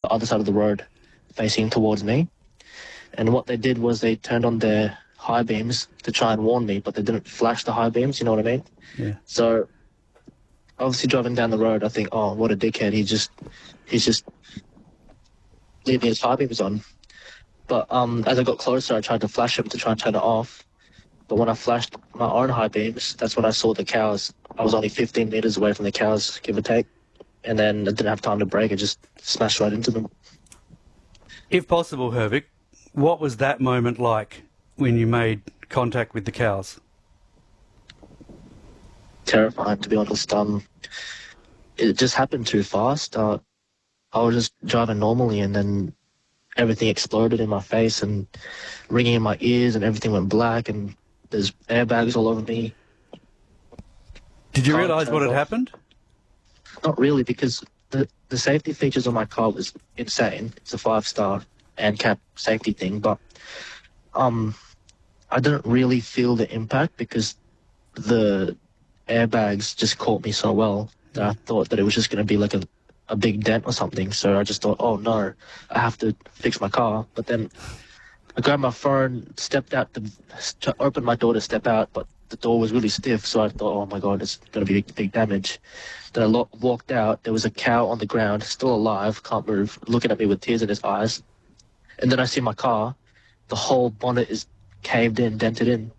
the other side of the road, facing towards me. And what they did was they turned on their high beams to try and warn me, but they didn't flash the high beams, you know what I mean? Yeah. So obviously driving down the road, I think, oh, what a dickhead. He's just leaving his high beams on. But as I got closer, I tried to flash him to try and turn it off. But when I flashed my own high beams, that's when I saw the cows. I was only 15 meters away from the cows, give or take. And then I didn't have time to brake. I just smashed right into them. If possible, Hervik, what was that moment like when you made contact with the cows? Terrifying, to be honest. It just happened too fast. I was just driving normally, and then everything exploded in my face and ringing in my ears, and everything went black, and there's airbags all over me. Did you realise what had happened? Not really, because the safety features on my car was insane. It's a 5-star ANCAP safety thing, but I didn't really feel the impact because the airbags just caught me so well that I thought that it was just going to be like a big dent or something. So I just thought, oh no, I have to fix my car. But then I grabbed my phone, stepped out, opened my door to step out, but the door was really stiff. So I thought, oh my God, it's going to be big damage. Then I walked out. There was a cow on the ground, still alive, can't move, looking at me with tears in his eyes. And then I see my car. The whole bonnet is caved in, dented in,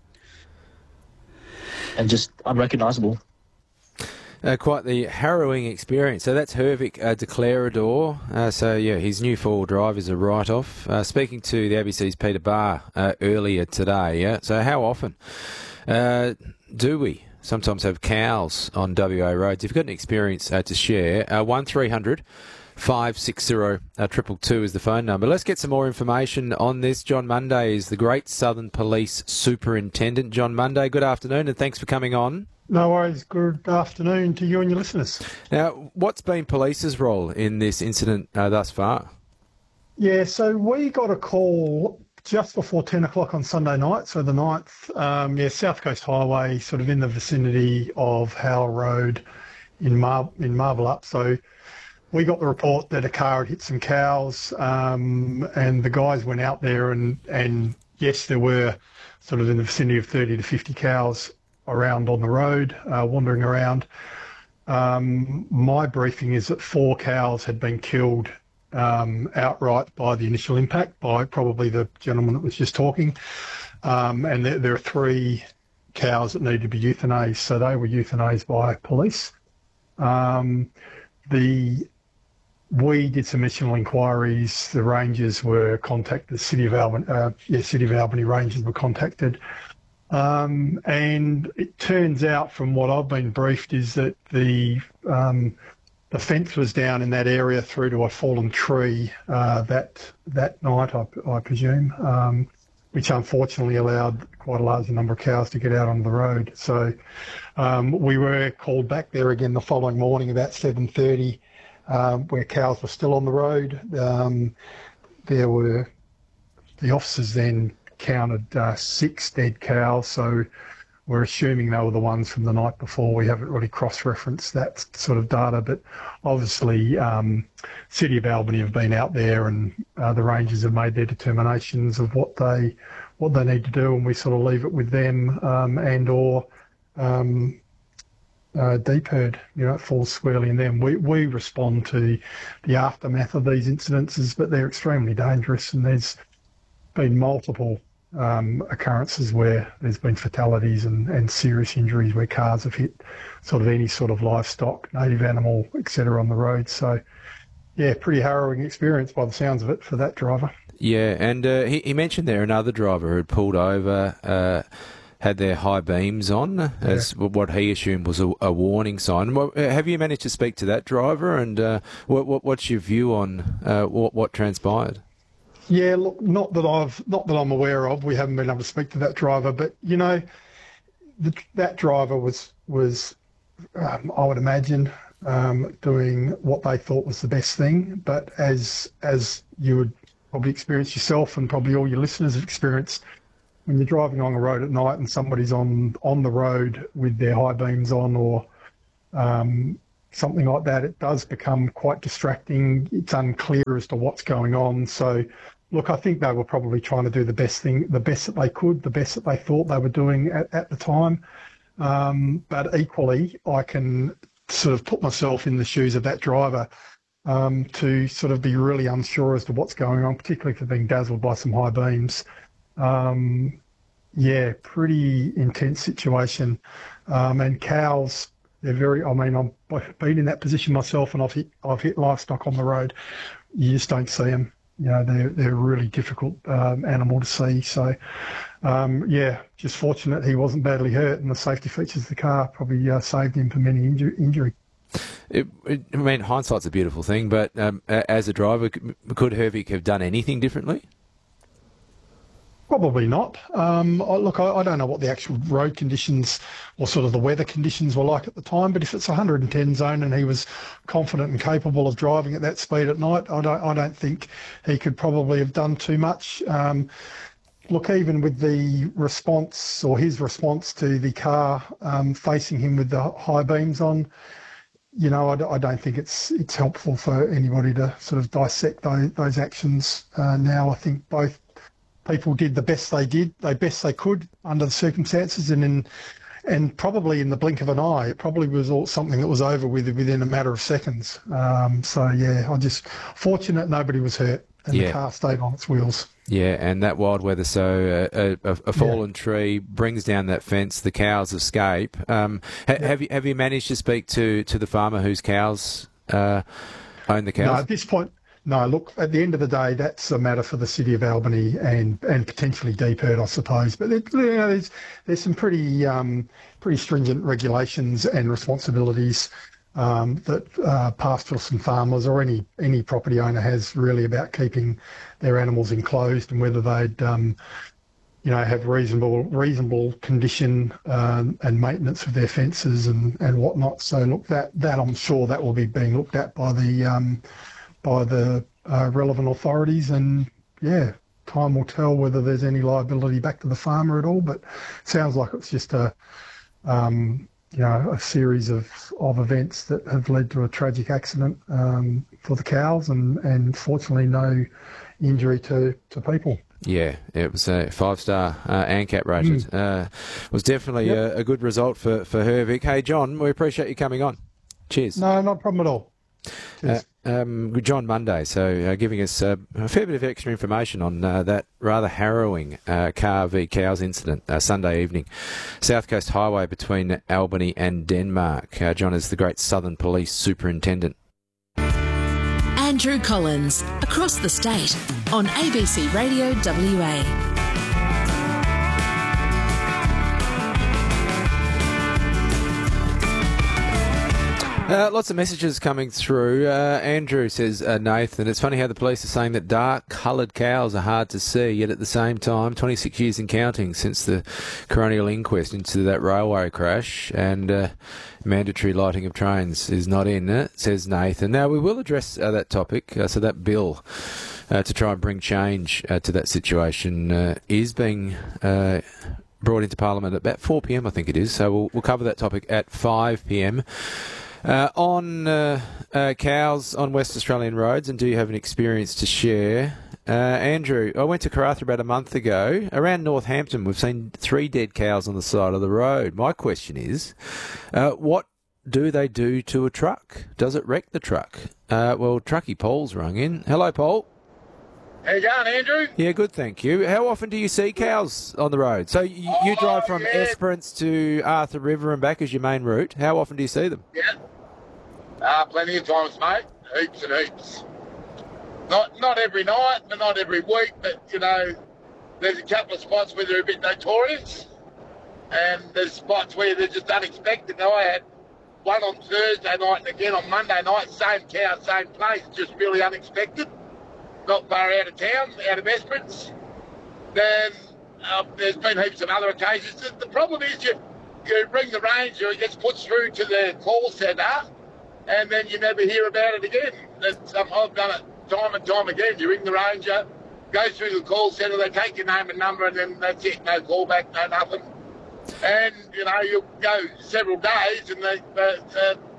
and just unrecognisable. Quite the harrowing experience. So that's Hervik Declarador. His new 4-wheel drive is a write-off. Speaking to the ABC's Peter Barr earlier today. Yeah. So how often do we sometimes have cows on WA roads? If you've got an experience to share, 1300 560 222 is the phone number. Let's get some more information on this. John Munday is the Great Southern Police Superintendent. John Munday, good afternoon and thanks for coming on. No worries. Good afternoon to you and your listeners. Now, what's been police's role in this incident thus far? Yeah, so we got a call just before 10 o'clock on Sunday night, so the 9th, South Coast Highway, sort of in the vicinity of Howell Road in Marble Up. So we got the report that a car had hit some cows, and the guys went out there and yes, there were sort of in the vicinity of 30 to 50 cows around on the road, wandering around. My briefing is that 4 cows had been killed outright by the initial impact by probably the gentleman that was just talking, and there are 3 cows that need to be euthanased, so they were euthanased by police. We did some initial inquiries. The rangers were contacted. The City of Albany Rangers were contacted. And it turns out from what I've been briefed is that the fence was down in that area through to a fallen tree that night, I presume, which unfortunately allowed quite a large number of cows to get out onto the road. So we were called back there again the following morning about 7:30, where cows were still on the road. The officers then counted 6 dead cows, so we're assuming they were the ones from the night before. We haven't really cross-referenced that sort of data, but obviously City of Albany have been out there and the rangers have made their determinations of what they need to do, and we sort of leave it with them and or DPIRD, it falls squarely in them. We respond to the aftermath of these incidences, but they're extremely dangerous, and there's been multiple occurrences where there's been fatalities and serious injuries where cars have hit sort of any sort of livestock, native animal, etc. on the road. So, yeah, pretty harrowing experience by the sounds of it for that driver. Yeah, and he mentioned there another driver who had pulled over, had their high beams on, as what he assumed was a warning sign. Have you managed to speak to that driver, and what's your view on what transpired? Yeah, look, not that I'm aware of. We haven't been able to speak to that driver, but that driver was I would imagine doing what they thought was the best thing. But as you would probably experience yourself, and probably all your listeners have experienced, when you're driving on the road at night and somebody's on the road with their high beams on, or something like that, it does become quite distracting. It's unclear as to what's going on. So, look, I think they were probably trying to do the best that they could, the best that they thought they were doing at the time. But equally, I can sort of put myself in the shoes of that driver to sort of be really unsure as to what's going on, particularly for being dazzled by some high beams. Yeah, pretty intense situation. And cows, they're very, I mean, I've been in that position myself, and I've hit livestock on the road. You just don't see them. You know, they're a really difficult animal to see. So, yeah, just fortunate he wasn't badly hurt, and the safety features of the car probably saved him from any injury. I mean, hindsight's a beautiful thing, but as a driver, could Hervik have done anything differently? Probably not. Look, I don't know what the actual road conditions or sort of the weather conditions were like at the time, but if it's 110 zone and he was confident and capable of driving at that speed at night, I don't think he could probably have done too much. Look, even with the response or his response to the car facing him with the high beams on, you know, I don't think it's helpful for anybody to sort of dissect those actions. Now I think both people did the best they could under the circumstances, and probably in the blink of an eye, it probably was all something that was over within a matter of seconds. So yeah, I'm just fortunate nobody was hurt and the car stayed on its wheels. Yeah, and that wild weather, so a fallen tree brings down that fence, the cows escape. Have you managed to speak to the farmer whose cows own the cows? No, at this point, no. Look, at the end of the day, that's a matter for the City of Albany and potentially DPIRD, I suppose. But there's some pretty stringent regulations and responsibilities that pastoralists and farmers or any property owner has really about keeping their animals enclosed, and whether they'd have reasonable condition and maintenance of their fences and whatnot. So look, that I'm sure that will be being looked at by the relevant authorities, and yeah, time will tell whether there's any liability back to the farmer at all. But it sounds like it's just a series of events that have led to a tragic accident for the cows, and fortunately no injury to people. Yeah, it was a 5-star ANCAP rated. Was definitely a good result for Hervik. Hey, John, we appreciate you coming on. Cheers. No, not a problem at all. John Monday, so giving us a fair bit of extra information on that rather harrowing car v cows incident Sunday evening, South Coast Highway between Albany and Denmark. John is the great Southern Police Superintendent. Andrew Collins, across the state on ABC Radio WA. Lots of messages coming through. Andrew says, Nathan, it's funny how the police are saying that dark-coloured cows are hard to see, yet at the same time, 26 years and counting since the coronial inquest into that railway crash, and mandatory lighting of trains is not in it, says Nathan. Now, we will address that topic, so that bill to try and bring change to that situation is being brought into Parliament at about 4 p.m, I think it is, so we'll cover that topic at 5 p.m. On cows on West Australian roads, and do you have an experience to share? Andrew, I went to Karratha about a month ago. Around Northampton, we've seen 3 dead cows on the side of the road. My question is, what do they do to a truck? Does it wreck the truck? Well, Truckee Paul's rung in. Hello, Paul. How you going, Andrew? Yeah, good, thank you. How often do you see cows on the road? So you drive from Esperance to Arthur River and back as your main route. How often do you see them? Yeah, plenty of times, mate. Heaps and heaps. Not every night, but not every week. But there's a couple of spots where they're a bit notorious, and there's spots where they're just unexpected. Now, I had one on Thursday night and again on Monday night. Same cow, same place, just really unexpected. Not far out of town, out of Esperance. Then there's been heaps of other occasions. The problem is you ring the ranger, it gets put through to the call centre, and then you never hear about it again. I've done it time and time again. You ring the ranger, go through the call centre, they take your name and number, and then that's it. No call back, no nothing. And, you'll go several days, and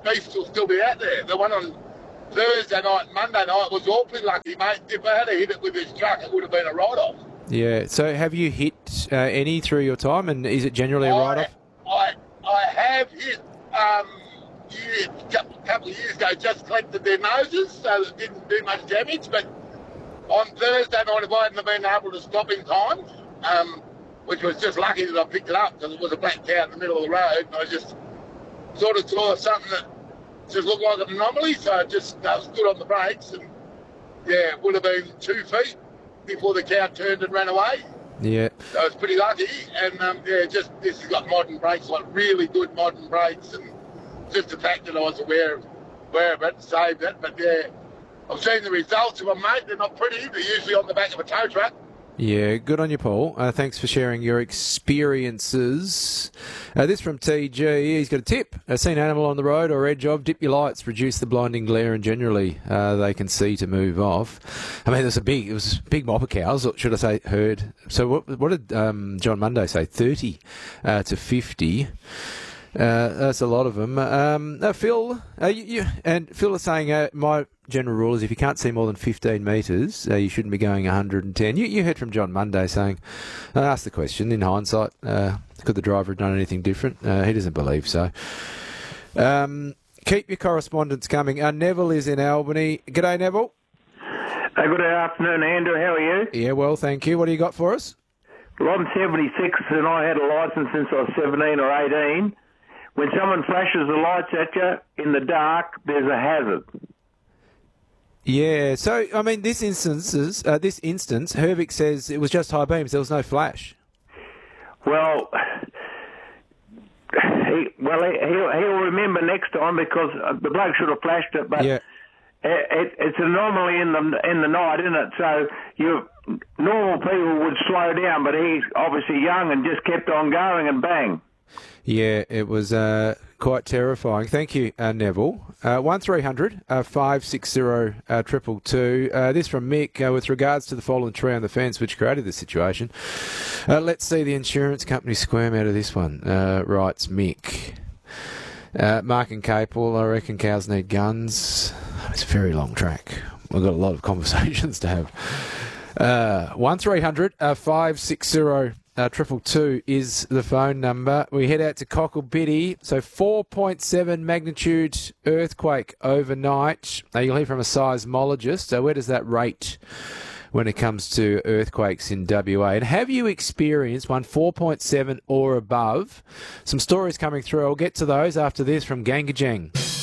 beast will still be out there. The one on Thursday night and Monday night was awfully lucky, mate. If I had hit it with this truck, it would have been a write-off. Yeah. So have you hit any through your time, and is it generally a write-off? I have hit a couple of years ago, just collected their noses, so it didn't do much damage. But on Thursday night, if I hadn't been able to stop in time, which was just lucky that I picked it up because it was a black cow in the middle of the road, and I just sort of saw something that just looked like an anomaly, so I just stood on the brakes, and yeah, it would have been 2 feet before the cow turned and ran away. Yeah. So I was pretty lucky, and this has got modern brakes, like really good modern brakes, and just the fact that I was aware of it saved it. But yeah, I've seen the results of them, mate. They're not pretty. They're usually on the back of a tow truck. Yeah, good on you, Paul. Thanks for sharing your experiences. This from TG. He's got a tip. Seen an animal on the road or edge of, dip your lights, reduce the blinding glare, and generally they can see to move off. I mean, it was big mob of cows, or should I say herd. So what did John Monday say? 30 to 50. That's a lot of them. Phil, Phil is saying my general rule is if you can't see more than 15 metres, you shouldn't be going 110. You heard from John Monday saying, I asked the question, in hindsight, could the driver have done anything different? He doesn't believe so. Keep your correspondence coming. Neville is in Albany. G'day, Neville. Good afternoon, Andrew. How are you? Yeah, well, thank you. What do you got for us? Well, I'm 76 and I had a licence since I was 17 or 18. When someone flashes the lights at you in the dark, there's a hazard. Yeah, so, I mean, this instance, Hervik says it was just high beams, there was no flash. Well, he'll remember next time because the bloke should have flashed it, but yeah. It's an anomaly in the night, isn't it? So normal people would slow down, but he's obviously young and just kept on going and bang. Yeah, it was quite terrifying. Thank you, Neville. 1300 560 222. This from Mick with regards to the fallen tree on the fence which created this situation. Let's see the insurance company squirm out of this one, writes Mick. Mark and Capel, I reckon cows need guns. It's a very long track. We've got a lot of conversations to have. 1300 560 222 is the phone number. We head out to Cocklebiddy. So 4.7 magnitude earthquake overnight. You'll hear from a seismologist. So where does that rate when it comes to earthquakes in WA? And have you experienced one 4.7 or above? Some stories coming through. I'll get to those after this from Gangajang.